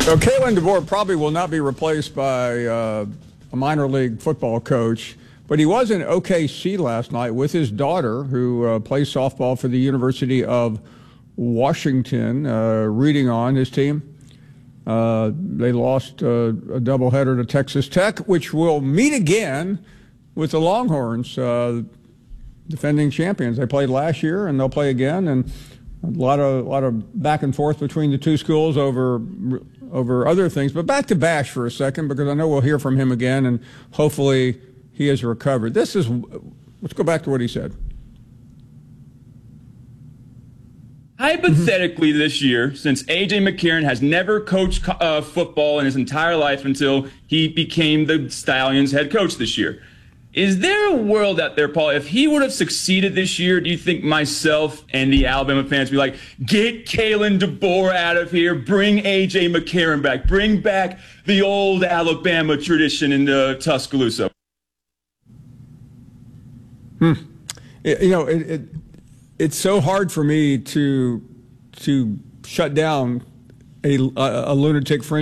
So Kalen DeBoer probably will not be replaced by a minor league football coach, but he was in OKC last night with his daughter, who plays softball for the University of Washington, rooting on his team. They lost a doubleheader to Texas Tech, which will meet again with the Longhorns, defending champions. They played last year, and they'll play again, and a lot of back and forth between the two schools over other things. But back to Bash for a second, because I know we'll hear from him again, and hopefully he has recovered. Let's go back to what he said. Hypothetically, this year, since A.J. McCarron has never coached football in his entire life until he became the Stallions head coach this year, is there a world out there, Paul, if he would have succeeded this year, do you think myself and the Alabama fans would be like, get Kalen DeBoer out of here, bring A.J. McCarron back, bring back the old Alabama tradition in Tuscaloosa? You know, it's so hard for me to shut down a lunatic fringe